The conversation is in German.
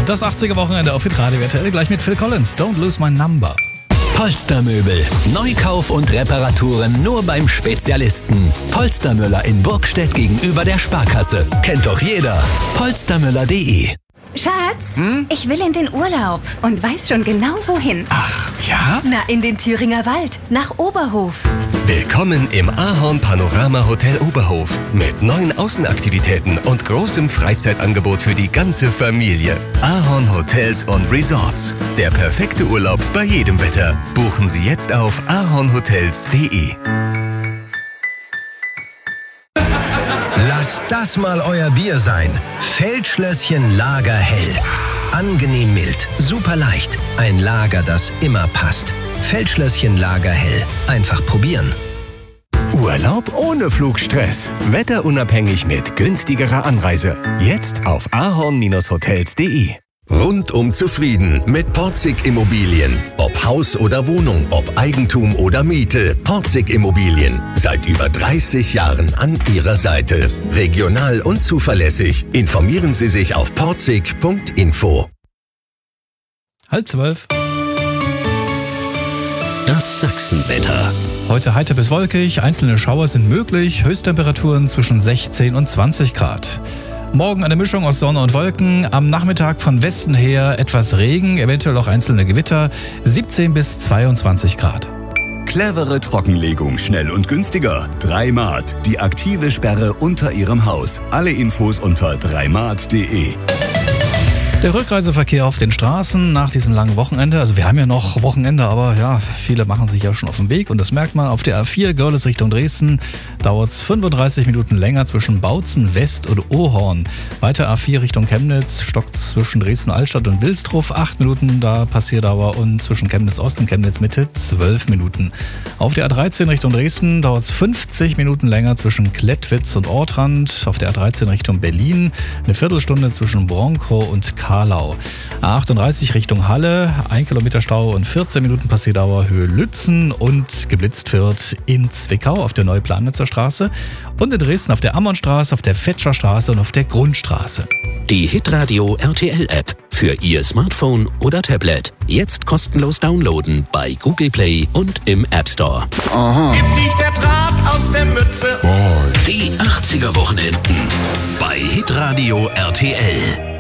Das 80er-Wochenende auf Hitradio RTL, gleich mit Phil Collins. Don't lose my number. Polstermöbel. Neukauf und Reparaturen nur beim Spezialisten. Polstermüller in Burgstedt gegenüber der Sparkasse. Kennt doch jeder. Polstermüller.de. Schatz, ich will in den Urlaub und weiß schon genau wohin. Ach, ja? Na, in den Thüringer Wald, nach Oberhof. Willkommen im Ahorn Panorama Hotel Oberhof mit 9 Außenaktivitäten und großem Freizeitangebot für die ganze Familie. Ahorn Hotels und Resorts. Der perfekte Urlaub bei jedem Wetter. Buchen Sie jetzt auf ahornhotels.de. Lasst das mal euer Bier sein. Feldschlösschen Lager Hell. Angenehm mild, super leicht. Ein Lager, das immer passt. Feldschlösschen Lager Hell. Einfach probieren. Urlaub ohne Flugstress. Wetterunabhängig mit günstigerer Anreise. Jetzt auf ahorn-hotels.de. Rundum zufrieden mit Porzig Immobilien. Ob Haus oder Wohnung, ob Eigentum oder Miete. Porzig Immobilien. Seit über 30 Jahren an Ihrer Seite. Regional und zuverlässig. Informieren Sie sich auf porzig.info. 11:30. Das Sachsenwetter. Heute heiter bis wolkig, einzelne Schauer sind möglich, Höchsttemperaturen zwischen 16 und 20 Grad. Morgen eine Mischung aus Sonne und Wolken, am Nachmittag von Westen her etwas Regen, eventuell auch einzelne Gewitter, 17 bis 22 Grad. Clevere Trockenlegung, schnell und günstiger. 3Mart, die aktive Sperre unter Ihrem Haus. Alle Infos unter 3mart.de. Der Rückreiseverkehr auf den Straßen nach diesem langen Wochenende, also wir haben ja noch Wochenende, aber ja, viele machen sich ja schon auf den Weg und das merkt man. Auf der A4 Görlitz Richtung Dresden dauert es 35 Minuten länger zwischen Bautzen West und Ohorn. Weiter A4 Richtung Chemnitz stockt zwischen Dresden-Altstadt und Wilsdruff 8 Minuten da Passierdauer und zwischen Chemnitz Ost und Chemnitz Mitte 12 Minuten. Auf der A13 Richtung Dresden dauert es 50 Minuten länger zwischen Klettwitz und Ortrand. Auf der A13 Richtung Berlin eine Viertelstunde zwischen Bronkow und Karlau. A38 Richtung Halle, 1 Kilometer Stau und 14 Minuten Passierdauer Höhe Lützen und geblitzt wird in Zwickau auf der Neuplanitzer Straße und in Dresden auf der Ammonstraße, auf der Fetscher Straße und auf der Grundstraße. Die Hitradio RTL App für Ihr Smartphone oder Tablet. Jetzt kostenlos downloaden bei Google Play und im App Store. Hier fliegt der Draht aus der Mütze. Die 80er Wochenenden bei Hitradio RTL.